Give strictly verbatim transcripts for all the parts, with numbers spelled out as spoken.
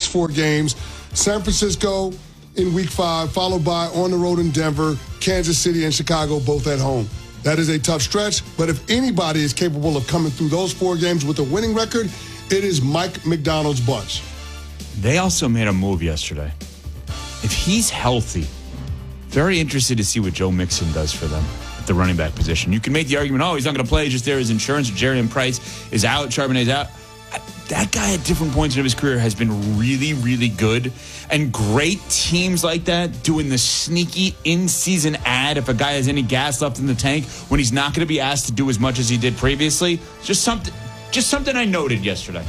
four games. San Francisco in week five, followed by on the road in Denver, Kansas City, and Chicago, both at home. That is a tough stretch, but if anybody is capable of coming through those four games with a winning record, it is Mike McDonald's bunch. They also made a move yesterday. If he's healthy, very interested to see what Joe Mixon does for them at the running back position. You can make the argument, oh, he's not going to play, just there his insurance. Jerian Price is out, Charbonnet's out. That guy at different points in his career has been really, really good. And great teams like that doing the sneaky in-season ad if a guy has any gas left in the tank when he's not going to be asked to do as much as he did previously. Just something, just something I noted yesterday.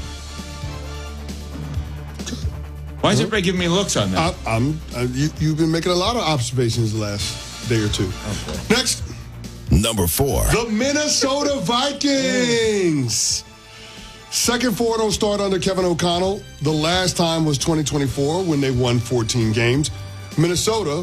Why is everybody giving me looks on that? I, I'm, uh, you, you've been making a lot of observations the last day or two. Okay. Next. Number four. The Minnesota Vikings. Second four oh start under Kevin O'Connell. The last time was twenty twenty-four when they won fourteen games. Minnesota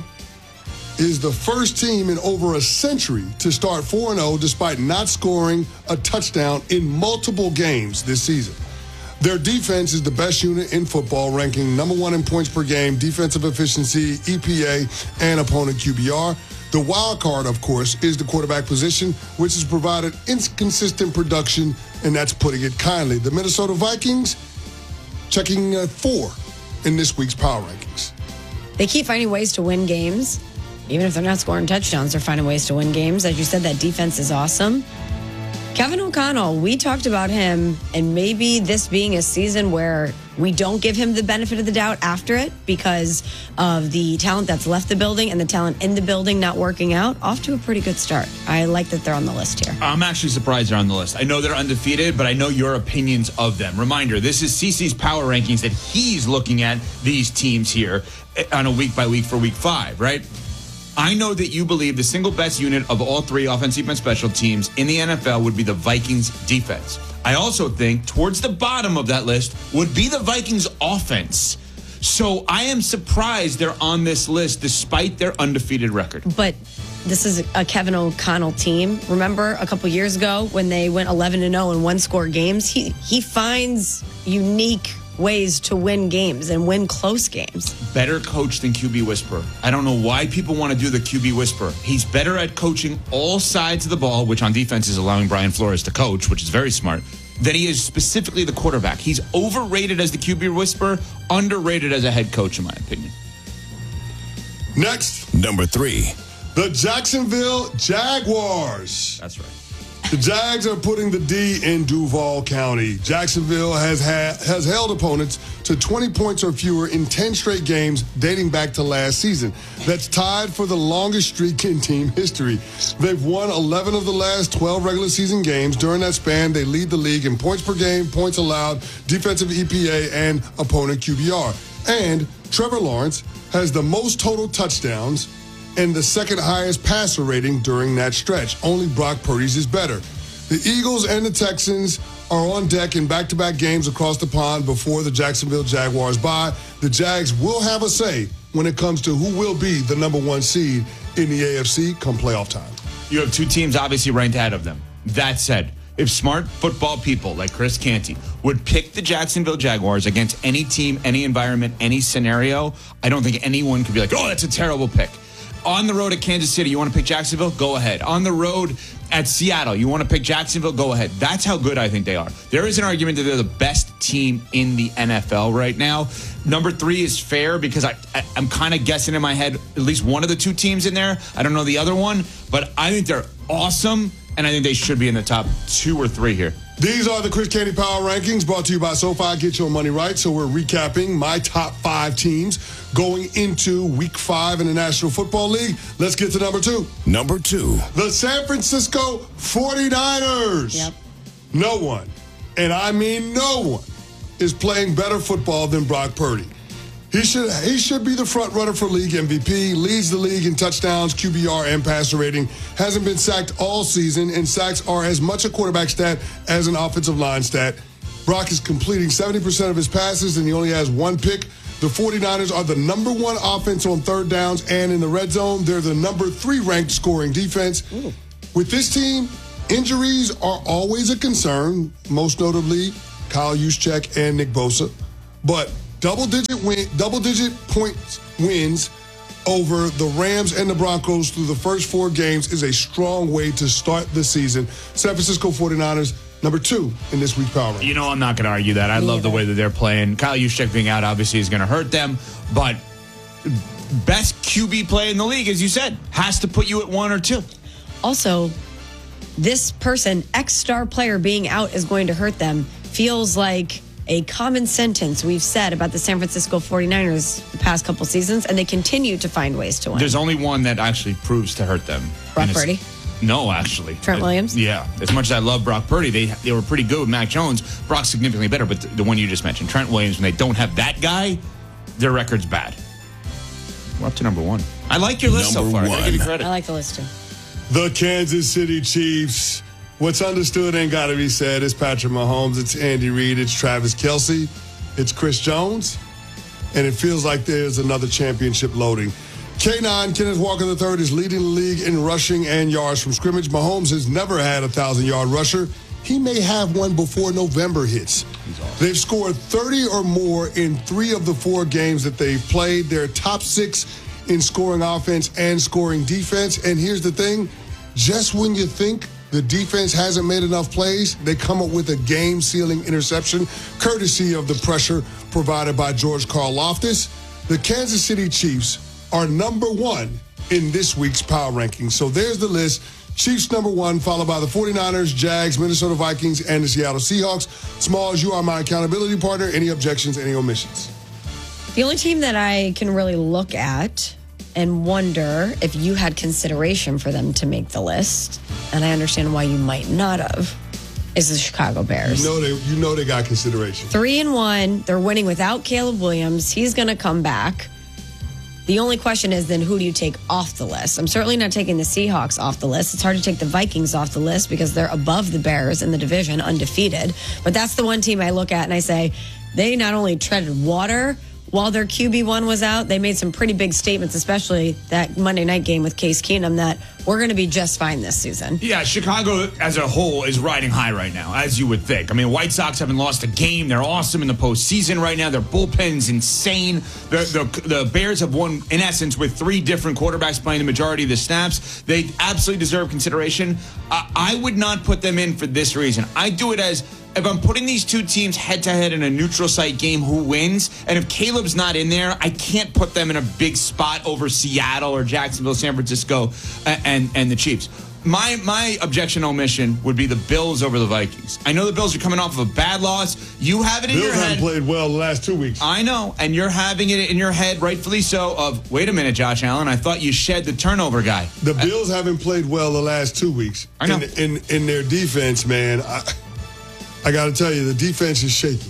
is the first team in over a century to start four and oh despite not scoring a touchdown in multiple games this season. Their defense is the best unit in football, ranking number one in points per game, defensive efficiency, E P A, and opponent Q B R. The wild card, of course, is the quarterback position, which has provided inconsistent production, and that's putting it kindly. The Minnesota Vikings checking uh, four in this week's power rankings. They keep finding ways to win games. Even if they're not scoring touchdowns, they're finding ways to win games. As you said, that defense is awesome. Kevin O'Connell, we talked about him, and maybe this being a season where we don't give him the benefit of the doubt after it because of the talent that's left the building and the talent in the building not working out. Off to a pretty good start. I like that they're on the list here. I'm actually surprised they're on the list. I know they're undefeated, but I know your opinions of them. Reminder, this is C C's power rankings that he's looking at these teams here on a week by week for week five, right? I know that you believe the single best unit of all three offensive and special teams in the N F L would be the Vikings defense. I also think towards the bottom of that list would be the Vikings offense. So I am surprised they're on this list despite their undefeated record. But this is a Kevin O'Connell team. Remember a couple years ago when they went eleven and oh in one-score games? He he finds unique ways to win games and win close games. Better coach than Q B Whisperer. I don't know why people want to do the Q B Whisperer. He's better at coaching all sides of the ball, which on defense is allowing Brian Flores to coach, which is very smart, than he is specifically the quarterback. He's overrated as the Q B Whisperer, underrated as a head coach, in my opinion. Next. Number three. The Jacksonville Jaguars. That's right. The Jags are putting the D in Duval County. Jacksonville has ha- has held opponents to twenty points or fewer in ten straight games dating back to last season. That's tied for the longest streak in team history. They've won eleven of the last twelve regular season games. During that span, they lead the league in points per game, points allowed, defensive E P A, and opponent Q B R. And Trevor Lawrence has the most total touchdowns and the second highest passer rating during that stretch. Only Brock Purdy's is better. The Eagles and the Texans are on deck in back-to-back games across the pond before the Jacksonville Jaguars bye. The Jags will have a say when it comes to who will be the number one seed in the A F C come playoff time. You have two teams obviously ranked ahead of them. That said, if smart football people like Chris Canty would pick the Jacksonville Jaguars against any team, any environment, any scenario, I don't think anyone could be like, oh, that's a terrible pick. On the road at Kansas City, you want to pick Jacksonville? Go ahead. On the road at Seattle, you want to pick Jacksonville? Go ahead. That's how good I think they are. There is an argument that they're the best team in the N F L right now. Number three is fair because I, I, I'm kind of guessing in my head at least one of the two teams in there. I don't know the other one, but I think they're awesome, and I think they should be in the top two or three here. These are the Chris Canty Power Rankings brought to you by SoFi. Get your money right. So we're recapping my top five teams going into week five in the National Football League. Let's get to number two. Number two. The San Francisco forty-niners. Yep. No one, and I mean no one, is playing better football than Brock Purdy. He should he should be the front runner for league M V P, leads the league in touchdowns, Q B R, and passer rating. Hasn't been sacked all season, and sacks are as much a quarterback stat as an offensive line stat. Brock is completing seventy percent of his passes, and he only has one pick. The forty-niners are the number one offense on third downs and in the red zone. They're the number three ranked scoring defense. Ooh. With this team, injuries are always a concern, most notably Kyle Juszczyk and Nick Bosa. But double-digit win, double-digit points wins over the Rams and the Broncos through the first four games is a strong way to start the season. San Francisco forty-niners, number two in this week's power rankings. You know, I'm not going to argue that. I Me love the either. way that they're playing. Kyle Juszczyk being out obviously is going to hurt them, but best Q B play in the league, as you said, has to put you at one or two. Also, this person, ex-star player being out is going to hurt them. Feels like a common sentence we've said about the San Francisco forty-niners the past couple seasons, and they continue to find ways to win. There's only one that actually proves to hurt them. Brock And it's- Purdy? No, actually. Trent Uh, Williams? Yeah. As much as I love Brock Purdy, they they were pretty good with Mac Jones. Brock's significantly better, but the, the one you just mentioned, Trent Williams, when they don't have that guy, their record's bad. We're up to number one. I like your list Number so far. I gotta give you one. credit. I like the list too. The Kansas City Chiefs. What's understood ain't got to be said. It's Patrick Mahomes. It's Andy Reid. It's Travis Kelce. It's Chris Jones. And it feels like there's another championship loading. K nine, Kenneth Walker the third, is leading the league in rushing and yards from scrimmage. Mahomes has never had a one thousand-yard rusher. He may have one before November hits. They've scored thirty or more in three of the four games that they've played. They're top six in scoring offense and scoring defense. And here's the thing. Just when you think the defense hasn't made enough plays, they come up with a game-sealing interception, courtesy of the pressure provided by George Karlaftis. The Kansas City Chiefs are number one in this week's power rankings. So there's the list. Chiefs number one, followed by the forty-niners, Jags, Minnesota Vikings, and the Seattle Seahawks. Smalls, you are my accountability partner. Any objections, any omissions? The only team that I can really look at and wonder if you had consideration for them to make the list, and I understand why you might not have, is the Chicago Bears. You know they, you know they got consideration. Three and one. They're winning without Caleb Williams. He's going to come back. The only question is then who do you take off the list? I'm certainly not taking the Seahawks off the list. It's hard to take the Vikings off the list because they're above the Bears in the division, undefeated. But that's the one team I look at and I say, they not only treaded water while their Q B one was out, they made some pretty big statements, especially that Monday night game with Case Keenum, that we're going to be just fine this season. Yeah, Chicago as a whole is riding high right now, as you would think. I mean, White Sox haven't lost a game. They're awesome in the postseason right now. Their bullpen's insane. The, the, the Bears have won, in essence, with three different quarterbacks playing the majority of the snaps. They absolutely deserve consideration. Uh, I would not put them in for this reason. I do it as, if I'm putting these two teams head-to-head in a neutral site game, who wins? And if Caleb's not in there, I can't put them in a big spot over Seattle or Jacksonville, San Francisco, and, and the Chiefs. My my objection omission would be the Bills over the Vikings. I know the Bills are coming off of a bad loss. You have it in Bills your head. haven't played well the last two weeks. I know, and you're having it in your head, rightfully so, of, wait a minute, Josh Allen, I thought you shed the turnover guy. The Bills haven't played well the last two weeks. I know. In, in, in their defense, man, I, I got to tell you, the defense is shaky.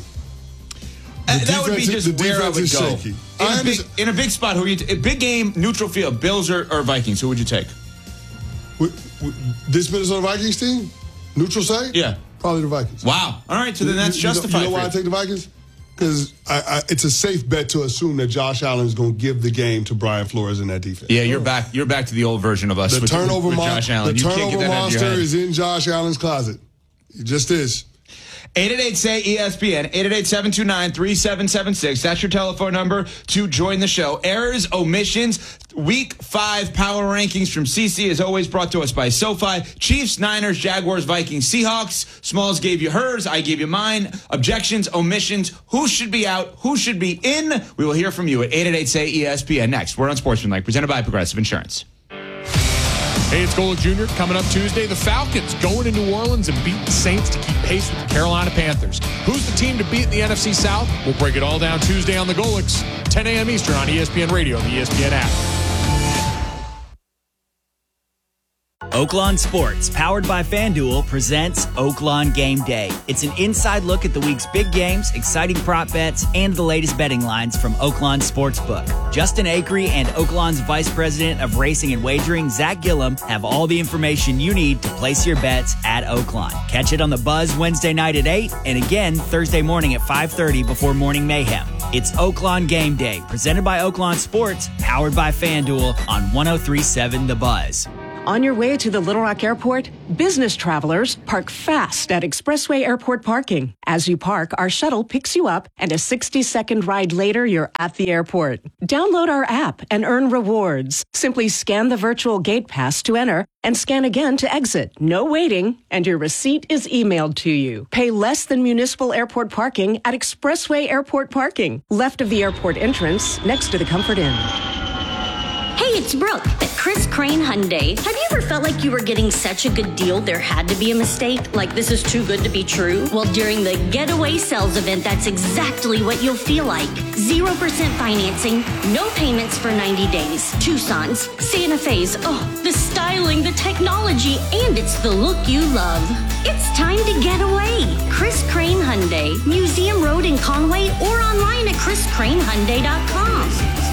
Uh, The that would be defense- just the where I defense would is go. shaky. In I a, big, understand- in a big spot, who you t- a big game, neutral field, Bills or, or Vikings, who would you take? With, with this Minnesota Vikings team, neutral site? Yeah. Probably the Vikings. Wow. All right, so then You- that's you know- justified. You know for why I you. take the Vikings? Because I, I, it's a safe bet to assume that Josh Allen is going to give the game to Brian Flores in that defense. Yeah, you're back. You're back to the old version of us. The with, turnover, with, with mon- Josh Allen. the You can't turnover get that out of your monster head. is in Josh Allen's closet. It just is. eight eight eight say E S P N, eight eight eight, seven two nine, three seven seven six. That's your telephone number to join the show. Errors, omissions, week five power rankings from C C is always brought to us by SoFi. Chiefs, Niners, Jaguars, Vikings, Seahawks. Smalls gave you hers. I gave you mine. Objections, omissions. Who should be out? Who should be in? We will hear from you at eight eight eight say E S P N. Next, we're on Sportsmanlike, presented by Progressive Insurance. Hey, it's Golick Junior Coming up Tuesday, the Falcons going to New Orleans and beat the Saints to keep pace with the Carolina Panthers. Who's the team to beat in the N F C South? We'll break it all down Tuesday on the Golicks, ten a.m. Eastern on E S P N Radio and the E S P N app. Oaklawn Sports, powered by FanDuel, presents Oaklawn Game Day. It's an inside look at the week's big games, exciting prop bets, and the latest betting lines from Oaklawn Sportsbook. Justin Acree and Oaklawn's Vice President of Racing and Wagering, Zach Gillum, have all the information you need to place your bets at Oaklawn. Catch it on the Buzz Wednesday night at eight and again Thursday morning at five thirty before Morning Mayhem. It's Oaklawn Game Day, presented by Oaklawn Sports, powered by FanDuel on one oh three point seven The Buzz. On your way to the Little Rock Airport, business travelers park fast at Expressway Airport parking. As you park, our shuttle picks you up, and a sixty-second ride later, you're at the airport. Download our app and earn rewards. Simply scan the virtual gate pass to enter and scan again to exit. No waiting, and your receipt is emailed to you. Pay less than municipal airport parking at Expressway Airport parking, left of the airport entrance, next to the Comfort Inn. Hey, it's Brooke at Chris Crane Hyundai. Have you ever felt like you were getting such a good deal there had to be a mistake? Like this is too good to be true? Well, during the Getaway Sales event, that's exactly what you'll feel like. zero percent financing, no payments for ninety days. Tucson's, Santa Fe's, oh, the styling, the technology, and it's the look you love. It's time to get away. Chris Crane Hyundai, Museum Road in Conway, or online at chris crane hyundai dot com.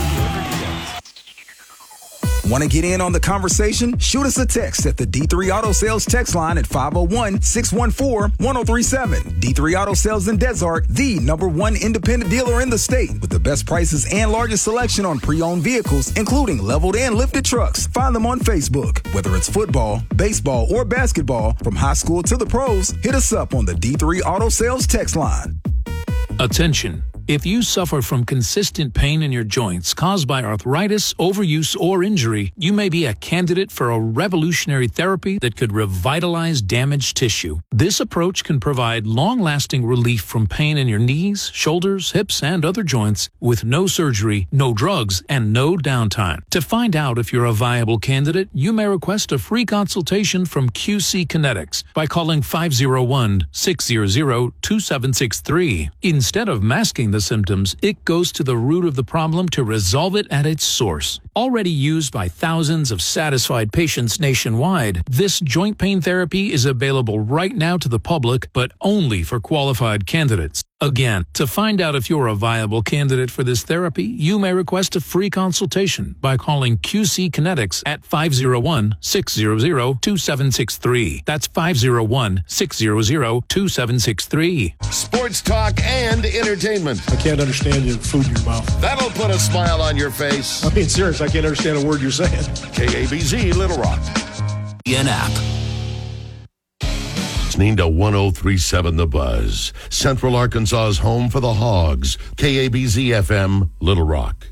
Want to get in on the conversation? Shoot us a text at the D three Auto Sales text line at five oh one, six one four, one oh three seven. D three Auto Sales in Desart, the number one independent dealer in the state with the best prices and largest selection on pre-owned vehicles, including leveled and lifted trucks. Find them on Facebook. Whether it's football, baseball, or basketball, from high school to the pros, hit us up on the D three Auto Sales text line. Attention. If you suffer from consistent pain in your joints caused by arthritis, overuse, or injury, you may be a candidate for a revolutionary therapy that could revitalize damaged tissue. This approach can provide long-lasting relief from pain in your knees, shoulders, hips, and other joints with no surgery, no drugs, and no downtime. To find out if you're a viable candidate, you may request a free consultation from Q C Kinetics by calling five oh one, six hundred, two seven six three. Instead of masking the symptoms, it goes to the root of the problem to resolve it at its source. Already used by thousands of satisfied patients nationwide, this joint pain therapy is available right now to the public, but only for qualified candidates. Again, to find out if you're a viable candidate for this therapy, you may request a free consultation by calling Q C Kinetics at five oh one, six hundred, two seven six three. That's five oh one, six hundred, two seven six three. Sports talk and entertainment. I can't understand your food in your mouth. That'll put a smile on your face. I'm being serious. I can't understand a word you're saying. K A B Z, Little Rock. An app. Listening to one oh three point seven The Buzz, Central Arkansas's home for the Hogs. K A B Z F M, Little Rock.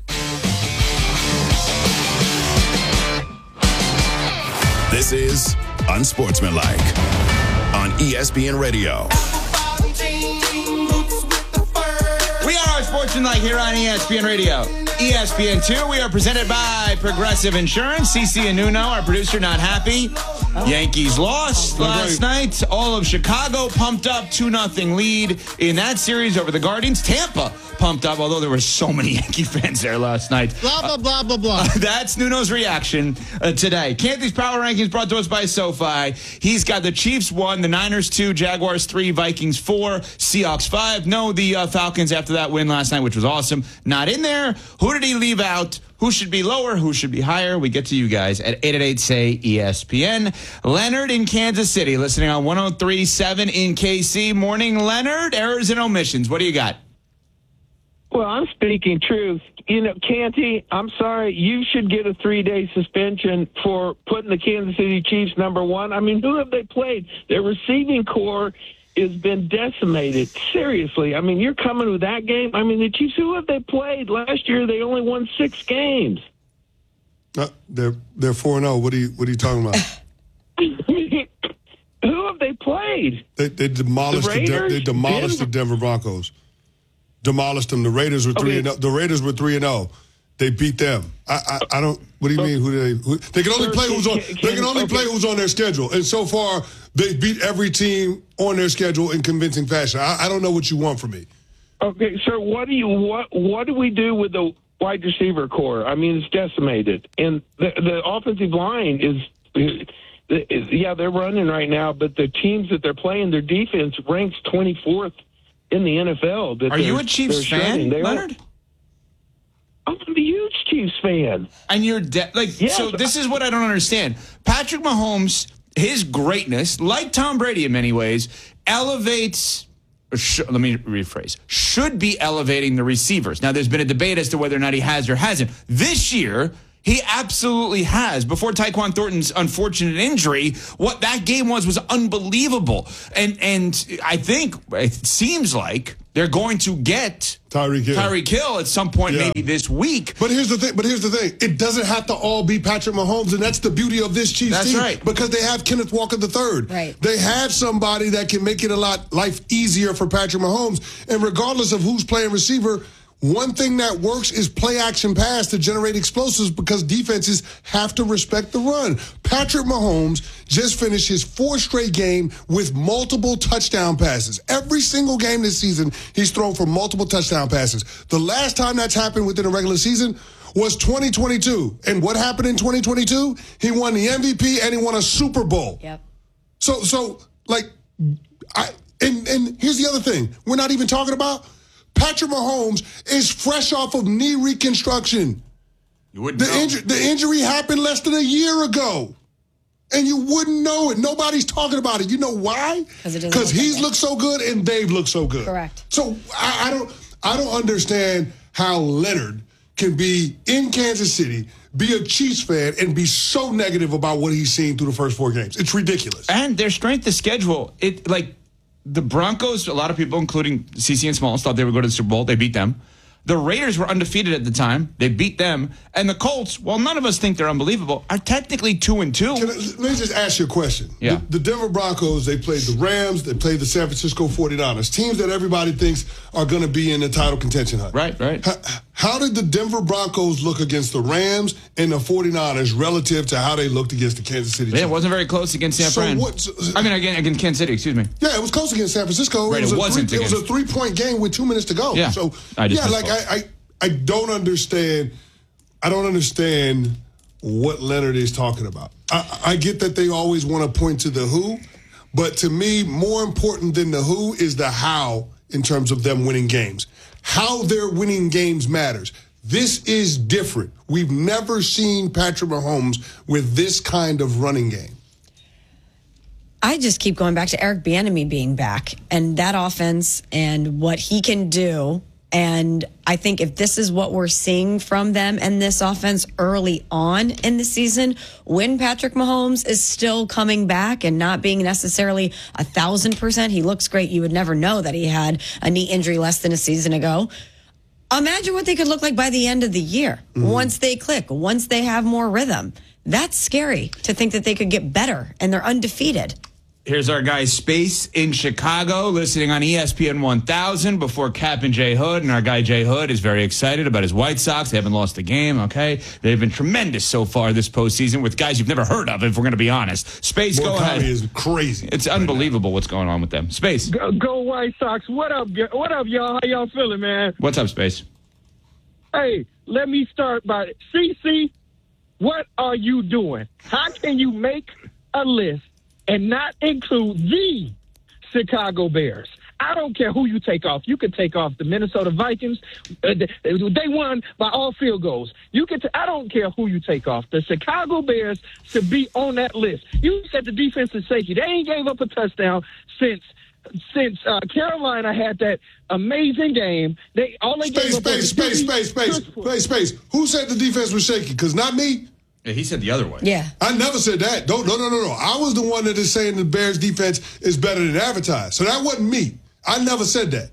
This is Unsportsmanlike on E S P N Radio. We are Unsportsmanlike here on E S P N Radio. E S P N two, we are presented by Progressive Insurance. CeCe and Nuno, our producer, not happy. Oh. Yankees lost last night. All of Chicago pumped up, two nothing lead in that series over the Guardians. Tampa pumped up, although there were so many Yankee fans there last night. Blah, blah, blah, blah, blah. Uh, that's Nuno's reaction uh, today. Canty's Power Rankings brought to us by SoFi. He's got the Chiefs one, the Niners two, Jaguars three, Vikings four, Seahawks five. No, the uh, Falcons after that win last night, which was awesome. Not in there. Who did he leave out? Who should be lower? Who should be higher? We get to you guys at eight eight eight, S A Y, E S P N. Leonard in Kansas City, listening on one oh three point seven in K C. Morning, Leonard. Errors and omissions. What do you got? Well, I'm speaking truth. You know, Canty, I'm sorry. You should get a three-day suspension for putting the Kansas City Chiefs number one. I mean, who have they played? Their receiving core has been decimated. Seriously. I mean, you're coming with that game. I mean, the Chiefs, who have they played? Last year, they only won six games. Uh, they're they're four and oh. What are you what are you talking about? Who have they played? They, they demolished the, the, Raiders, De- they demolished Denver. the Denver Broncos. Demolished them. The Raiders were three Okay. and oh. The Raiders were three and oh. They beat them. I, I I don't. What do you mean? Who do they? Who, they can only play who's on. They can only play who's on their schedule. And so far, they beat every team on their schedule in convincing fashion. I, I don't know what you want from me. Okay, sir. What do you what What do we do with the wide receiver core? I mean, it's decimated, and the the offensive line is. Yeah, they're running right now, but the teams that they're playing, their defense ranks twenty-fourth in the N F L. Are you a Chiefs fan, Leonard? I'm a huge Chiefs fan. And you're de- like, yes. so this is what I don't understand. Patrick Mahomes, his greatness, like Tom Brady in many ways, elevates, or sh- let me rephrase, should be elevating the receivers. Now, there's been a debate as to whether or not he has or hasn't. This year, He absolutely has. Before Tyquan Thornton's unfortunate injury, what that game was was unbelievable. And and I think it seems like they're going to get Tyreek Hill. Tyreek Hill at some point, Yeah. maybe this week. But here's the thing. But here's the thing. It doesn't have to all be Patrick Mahomes, and that's the beauty of this Chiefs That's team. right. Because they have Kenneth Walker the third. Right. They have somebody that can make it a lot life easier for Patrick Mahomes. And regardless of who's playing receiver, one thing that works is play action pass to generate explosives because defenses have to respect the run. Patrick Mahomes just finished his fourth straight game with multiple touchdown passes. Every single game this season, he's thrown for multiple touchdown passes. The last time that's happened within a regular season was twenty twenty-two. And what happened in twenty twenty-two? He won the M V P and he won a Super Bowl. Yep. So, so like, I and, and here's the other thing. We're not even talking about Patrick Mahomes is fresh off of knee reconstruction. You wouldn't the, know. inju- the injury happened less than a year ago. And you wouldn't know it. Nobody's talking about it. You know why? Because he's looked so good and they've looked so good. Correct. So I, I don't I don't understand how Leonard can be in Kansas City, be a Chiefs fan, and be so negative about what he's seen through the first four games. It's ridiculous. And their strength of schedule, it like the Broncos, a lot of people, including C C and Smalls, thought they would go to the Super Bowl. They beat them. The Raiders were undefeated at the time. They beat them. And the Colts, while none of us think they're unbelievable, are technically two and two. Can I, let me just ask you a question. Yeah. The, the Denver Broncos, they played the Rams, they played the San Francisco forty-niners, teams that everybody thinks are going to be in the title contention hunt. Right, right. How, how did the Denver Broncos look against the Rams and the forty-niners relative to how they looked against the Kansas City Yeah, Chiefs? it wasn't very close against San So Fran. what- I mean, again, against Kansas City, excuse me. Yeah, it was close against San Francisco. Right, it was, it a wasn't three, it was a against- three-point game with two minutes to go. Yeah, So, I just yeah, like, misspoke. I, I, I don't understand. I don't understand what Leonard is talking about. I, I get that they always want to point to the who, but to me, more important than the who is the how in terms of them winning games. How they're winning games matters. This is different. We've never seen Patrick Mahomes with this kind of running game. I just keep going back to Eric Bieniemy being back and that offense and what he can do. And I think if this is what we're seeing from them and this offense early on in the season, when Patrick Mahomes is still coming back and not being necessarily a thousand percent, he looks great. You would never know that he had a knee injury less than a season ago. Imagine what they could look like by the end of the year. Mm-hmm. Once they click, once they have more rhythm. That's scary to think that they could get better and they're undefeated. Here's our guy Space in Chicago, listening on E S P N one thousand before Cap and Jay Hood. And our guy Jay Hood is very excited about his White Sox. They haven't lost a game, okay? They've been tremendous so far this postseason with guys you've never heard of, if we're going to be honest. Space, Morikawa go ahead. is crazy. It's unbelievable what's going on with them. Space. Go, go White Sox. What up, g- what up, y'all? How y'all feeling, man? What's up, Space? Hey, let me start by C C, what are you doing? How can you make a list and not include the Chicago Bears? I don't care who you take off. You could take off the Minnesota Vikings. Uh, they won by all field goals. You could. T- I don't care who you take off. The Chicago Bears should be on that list. You said the defense is shaky. They ain't gave up a touchdown since since uh, Carolina had that amazing game. They all they Space, gave up space, space, space, space, space, space. Who said the defense was shaky? Because not me. Yeah, he said the other way. Yeah. I never said that. No, no, no, no, no. I was the one that is saying the Bears defense is better than advertised. So that wasn't me. I never said that.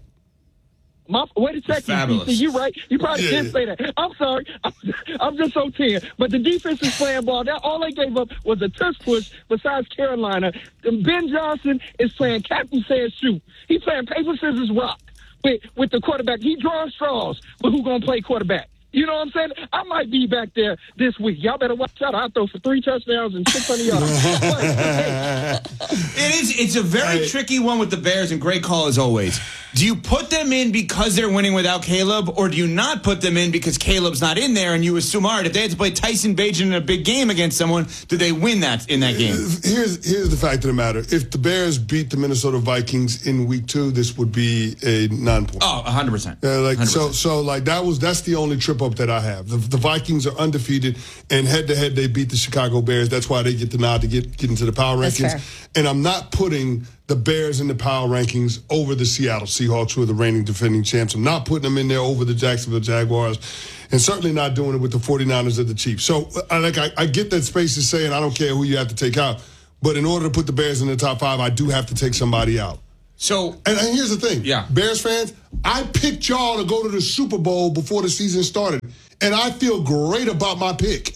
My, wait a second, Fabulous. D C, you right. You probably Yeah, did yeah. say that. I'm sorry. I'm, I'm just so ten. But the defense is playing ball. That all they gave up was a tush push. Besides Carolina, and Ben Johnson is playing Captain Says Shoot. He's playing paper scissors rock with with the quarterback. He draws straws, but who gonna play quarterback? You know what I'm saying? I might be back there this week. Y'all better watch out. I'll throw for three touchdowns and six hundred yards. But, hey, It is. It's a very tricky one with the Bears, and great call as always. Do you put them in because they're winning without Caleb, or do you not put them in because Caleb's not in there, and you assume, all right, if they had to play Tyson Bagent in a big game against someone, do they win that in that game? Here's here's the fact of the matter. If the Bears beat the Minnesota Vikings in week two, this would be a non-point. Oh, one hundred percent. Yeah, like one hundred percent. so, so like that was that's the only trip up that I have. The, the Vikings are undefeated, and head to head they beat the Chicago Bears. That's why they get the nod to get get into the power That's rankings. fair. And I'm not putting the Bears in the power rankings over the Seattle Seahawks, who are the reigning defending champs. I'm not putting them in there over the Jacksonville Jaguars. and certainly not doing it with the 49ers or the Chiefs. So, I, like, I, I get that Space is saying I don't care who you have to take out, but in order to put the Bears in the top five, I do have to take somebody out. So, and, and here's the thing, yeah. Bears fans, I picked y'all to go to the Super Bowl before the season started, and I feel great about my pick.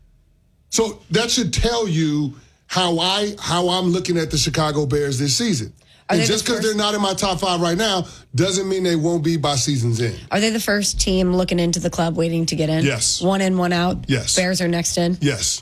So that should tell you how I how I'm looking at the Chicago Bears this season. Are and just because the they're not in my top five right now doesn't mean they won't be by season's end. Are they the first team looking into the club waiting to get in? Yes. One in, one out? Yes. Bears are next in? Yes.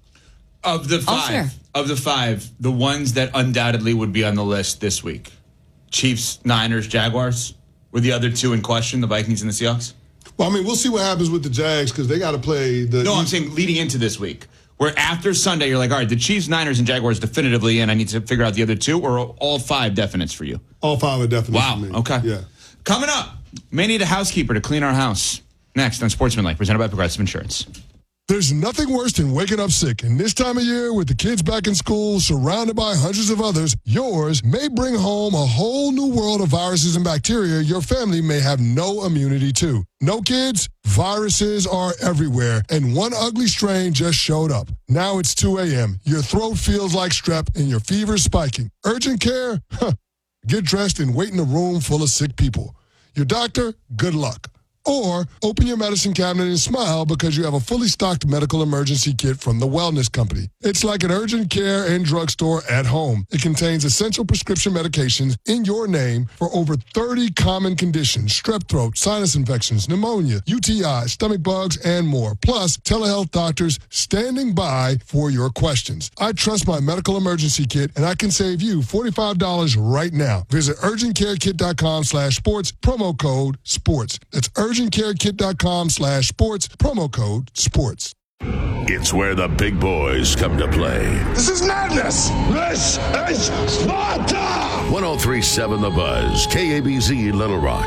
Of the five, of the five, the ones that undoubtedly would be on the list this week, Chiefs, Niners, Jaguars, were the other two in question, the Vikings and the Seahawks? Well, I mean, we'll see what happens with the Jags because they got to play the... No, I'm saying leading into this week. Where after Sunday, you're like, all right, the Chiefs, Niners, and Jaguars definitively in. I need to figure out the other two, or all five definites for you? All five are definite wow. for me. Okay. Yeah. Coming up, may need a housekeeper to clean our house. Next on Sportsmanlike, presented by Progressive Insurance. There's nothing worse than waking up sick. And this time of year, with the kids back in school, surrounded by hundreds of others, yours may bring home a whole new world of viruses and bacteria your family may have no immunity to. No kids? Viruses are everywhere, and one ugly strain just showed up. Now it's two a.m., your throat feels like strep, and your fever's spiking. Urgent care? Huh. Get dressed and wait in a room full of sick people. Your doctor? Good luck. Or open your medicine cabinet and smile because you have a fully stocked medical emergency kit from the Wellness Company. It's like an urgent care and drugstore at home. It contains essential prescription medications in your name for over thirty common conditions: strep throat, sinus infections, pneumonia, U T I, stomach bugs, and more. Plus, telehealth doctors standing by for your questions. I trust my medical emergency kit, and I can save you forty-five dollars right now. Visit urgentcarekit.com slash sports, promo code sports. That's urgentcarekit.com slash sports, promo code sports. It's where the big boys come to play. This is madness. This is Sparta. one oh three point seven The Buzz, K A B Z Little Rock.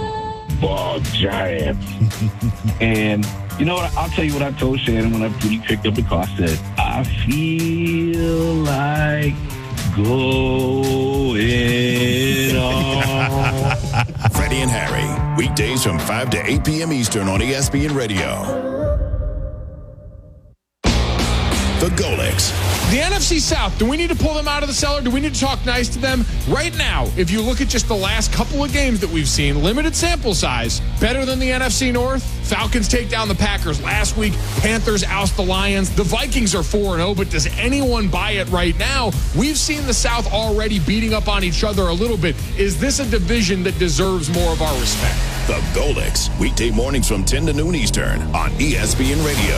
Ball giant. And you know what? I'll tell you what I told Shannon when I when he picked up the car. I said, I feel like going on. Freddie and Harry, weekdays from five to eight p.m. Eastern on E S P N Radio. The Golics. The N F C South, do we need to pull them out of the cellar? Do we need to talk nice to them? Right now, if you look at just the last couple of games that we've seen, limited sample size, better than the N F C North. Falcons take down the Packers last week. Panthers oust the Lions. The Vikings are four and oh, but does anyone buy it right now? We've seen the South already beating up on each other a little bit. Is this a division that deserves more of our respect? The Golics, weekday mornings from ten to noon Eastern on E S P N Radio.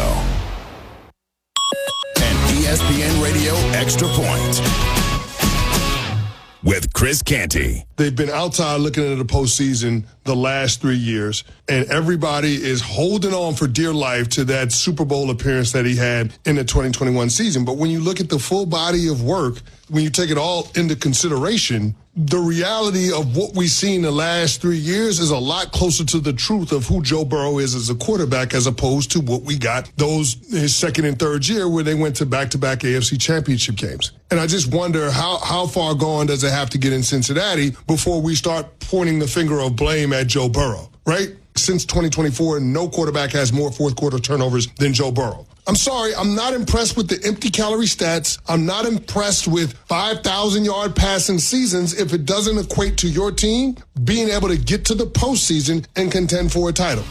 E S P N Radio Extra Point with Chris Canty. They've been outside looking at the postseason the last three years, and everybody is holding on for dear life to that Super Bowl appearance that he had in the twenty twenty-one season. But when you look at the full body of work, when you take it all into consideration, the reality of what we've seen the last three years is a lot closer to the truth of who Joe Burrow is as a quarterback as opposed to what we got those his second and third year where they went to back-to-back A F C championship games. And I just wonder how, how far gone does it have to get in Cincinnati before we start pointing the finger of blame at Joe Burrow, right? Since twenty twenty-four, no quarterback has more fourth-quarter turnovers than Joe Burrow. I'm sorry, I'm not impressed with the empty calorie stats. I'm not impressed with five thousand yard passing seasons if it doesn't equate to your team being able to get to the postseason and contend for a title.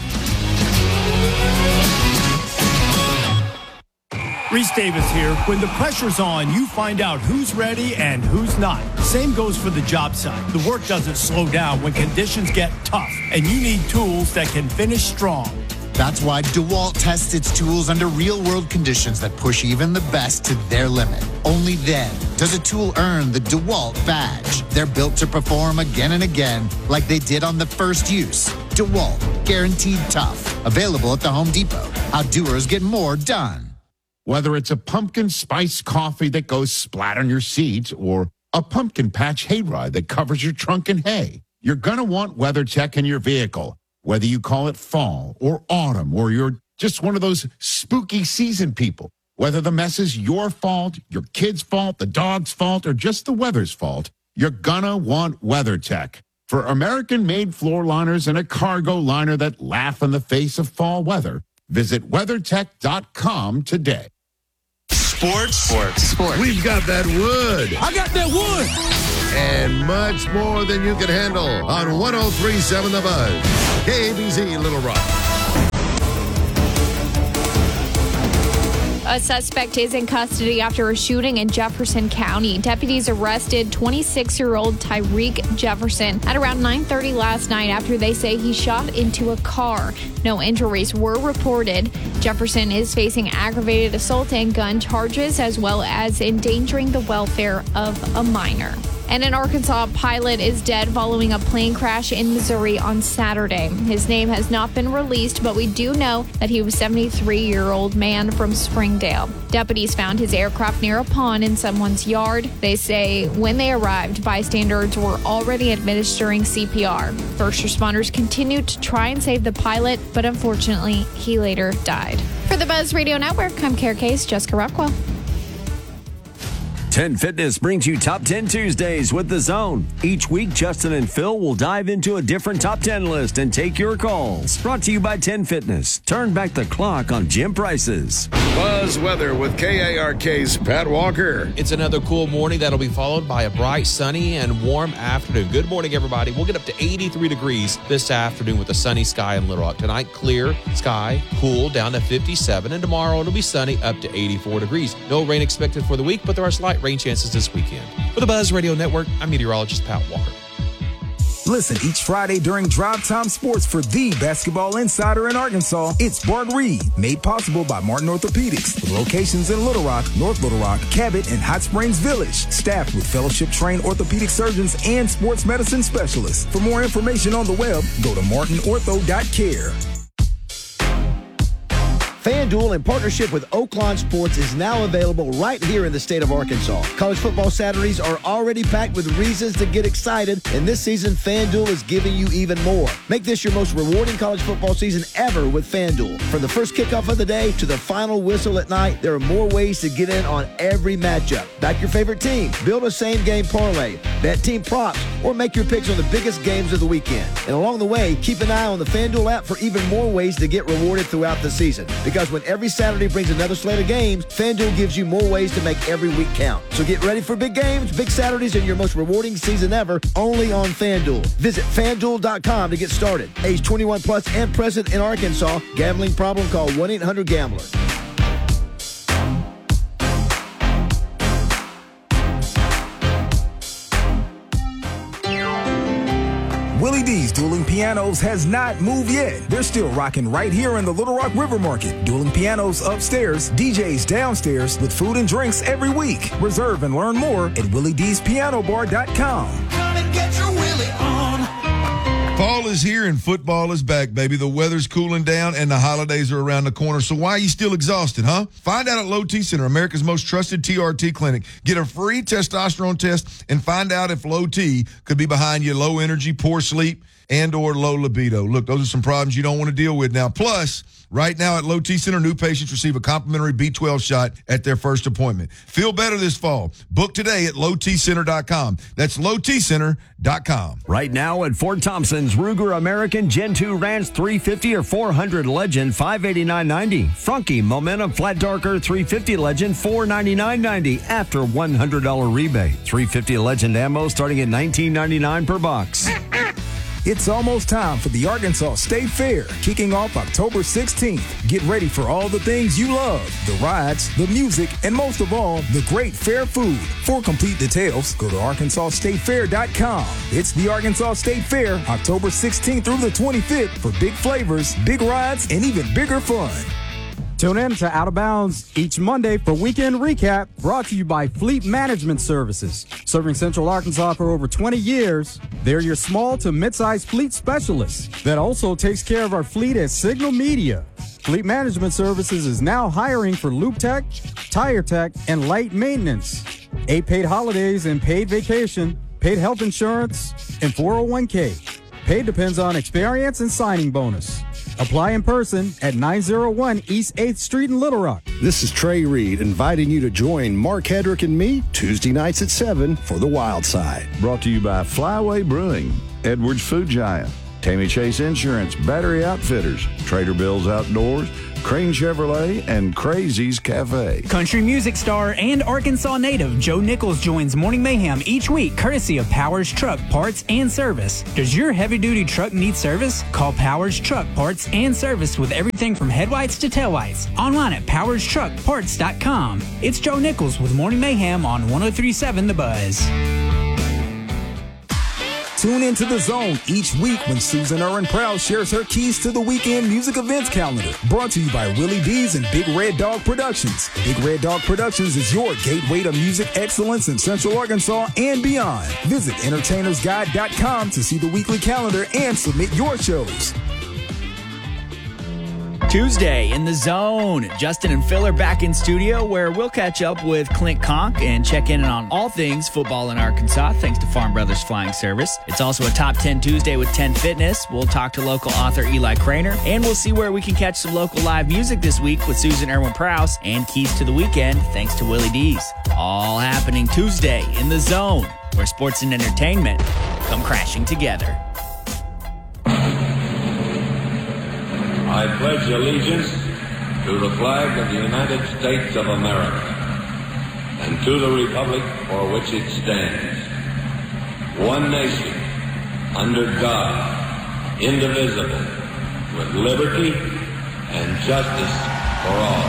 Reese Davis here. When the pressure's on, you find out who's ready and who's not. Same goes for the job site. The work doesn't slow down when conditions get tough, and you need tools that can finish strong. That's why DeWalt tests its tools under real-world conditions that push even the best to their limit. Only then does a tool earn the DeWalt badge. They're built to perform again and again like they did on the first use. DeWalt, guaranteed tough. Available at the Home Depot. How doers get more done. Whether it's a pumpkin spice coffee that goes splat on your seat or a pumpkin patch hayride that covers your trunk in hay, you're going to want WeatherTech in your vehicle. Whether you call it fall or autumn or you're just one of those spooky season people, whether the mess is your fault, your kid's fault, the dog's fault, or just the weather's fault, you're going to want WeatherTech. For American-made floor liners and a cargo liner that laugh in the face of fall weather, visit WeatherTech dot com today. Sports. Sports. Sports. We've got that wood. I got that wood. And much more than you can handle on one oh three point seven The Buzz. K A B Z Little Rock. A suspect is in custody after a shooting in Jefferson County. Deputies arrested twenty-six-year-old Tyreek Jefferson at around nine thirty last night after they say he shot into a car. No injuries were reported. Jefferson is facing aggravated assault and gun charges, as well as endangering the welfare of a minor. And an Arkansas pilot is dead following a plane crash in Missouri on Saturday. His name has not been released, but we do know that he was a seventy-three-year-old man from Springdale. Deputies found his aircraft near a pond in someone's yard. They say when they arrived, bystanders were already administering C P R. First responders continued to try and save the pilot, but unfortunately, he later died. For the Buzz Radio Network, I'm Care Case, Jessica Rockwell. ten Fitness brings you Top ten Tuesdays with The Zone. Each week, Justin and Phil will dive into a different Top ten list and take your calls. Brought to you by ten Fitness. Turn back the clock on gym prices. Buzz Weather with K A R K's Pat Walker. It's another cool morning that'll be followed by a bright, sunny, and warm afternoon. Good morning, everybody. We'll get up to eighty-three degrees this afternoon with a sunny sky in Little Rock. Tonight, clear sky, cool down to fifty-seven, and tomorrow it'll be sunny up to eighty-four degrees. No rain expected for the week, but there are slight rain chances this weekend. For the Buzz Radio Network, I'm meteorologist Pat Walker. Listen each Friday during Drive Time Sports for the basketball insider in Arkansas. It's Bart Reed, made possible by Martin Orthopedics, with locations in Little Rock, North Little Rock, Cabot, and Hot Springs Village. Staffed with fellowship-trained orthopedic surgeons and sports medicine specialists. For more information on the web, go to martin ortho dot care. FanDuel, in partnership with Oaklawn Sports, is now available right here in the state of Arkansas. College football Saturdays are already packed with reasons to get excited, and this season, FanDuel is giving you even more. Make this your most rewarding college football season ever with FanDuel. From the first kickoff of the day to the final whistle at night, there are more ways to get in on every matchup. Back your favorite team, build a same-game parlay, bet team props, or make your picks on the biggest games of the weekend. And along the way, keep an eye on the FanDuel app for even more ways to get rewarded throughout the season. Because when every Saturday brings another slate of games, FanDuel gives you more ways to make every week count. So get ready for big games, big Saturdays, and your most rewarding season ever, only on FanDuel. Visit FanDuel dot com to get started. Age twenty-one plus and present in Arkansas. Gambling problem? Call one eight hundred gambler. Willie D's Dueling Pianos has not moved yet. They're still rocking right here in the Little Rock River Market. Dueling Pianos upstairs, D Js downstairs with food and drinks every week. Reserve and learn more at willie d's piano bar dot com. Come and get your Willie on. Fall is here and football is back, baby. The weather's cooling down and the holidays are around the corner. So why are you still exhausted, huh? Find out at Low T Center, America's most trusted T R T clinic. Get a free testosterone test and find out if Low T could be behind your low energy, poor sleep, and or low libido. Look, those are some problems you don't want to deal with now. Plus, right now at Low T Center, new patients receive a complimentary B twelve shot at their first appointment. Feel better this fall. Book today at low t center dot com. That's low t center dot com. Right now at Fort Thompson's, Ruger American Gen two Ranch three fifty or four hundred Legend five eighty-nine ninety. Funky Momentum Flat Darker three fifty Legend four ninety-nine ninety after one hundred dollars rebate. three fifty Legend ammo starting at nineteen ninety-nine per box. It's almost time for the Arkansas State Fair, kicking off October sixteenth. Get ready for all the things you love, the rides, the music, and most of all, the great fair food. For complete details, go to arkansas state fair dot com. It's the Arkansas State Fair, October sixteenth through the twenty-fifth for big flavors, big rides, and even bigger fun. Tune in to Out of Bounds each Monday for Weekend Recap, brought to you by Fleet Management Services. Serving Central Arkansas for over twenty years, they're your small to mid-sized fleet specialists that also takes care of our fleet at Signal Media. Fleet Management Services is now hiring for Loop Tech, Tire Tech, and light maintenance. Eight paid holidays and paid vacation, paid health insurance, and four oh one k. Pay depends on experience and signing bonus. Apply in person at nine oh one East eighth Street in Little Rock. This is Trey Reed inviting you to join Mark Hedrick and me Tuesday nights at seven for The Wild Side. Brought to you by Flyway Brewing. Edwards Food Giant, Tammy Chase Insurance, Battery Outfitters, Trader Bill's Outdoors, Crane Chevrolet, and Crazy's Cafe. Country music star and Arkansas native Joe Nichols joins Morning Mayhem each week, courtesy of Powers Truck Parts and Service. Does your heavy-duty truck need service? Call Powers Truck Parts and Service with everything from headlights to taillights. Online at powers truck parts dot com. It's Joe Nichols with Morning Mayhem on one oh three point seven The Buzz. Tune into The Zone each week when Susan Irwin Proud shares her keys to the weekend music events calendar. Brought to you by Willie D's and Big Red Dog Productions. Big Red Dog Productions is your gateway to music excellence in Central Arkansas and beyond. Visit entertainers guide dot com to see the weekly calendar and submit your shows. Tuesday in The Zone. Justin and Phil are back in studio where we'll catch up with Clint Conk and check in on all things football in Arkansas thanks to Farm Brothers Flying Service. It's also a Top ten Tuesday with ten Fitness. We'll talk to local author Eli Craner, and we'll see where we can catch some local live music this week with Susan Irwin Prouse and Keys to the Weekend thanks to Willie D's. All happening Tuesday in The Zone, where sports and entertainment come crashing together. I pledge allegiance to the flag of the United States of America and to the republic for which it stands, one nation, under God, indivisible, with liberty and justice for all.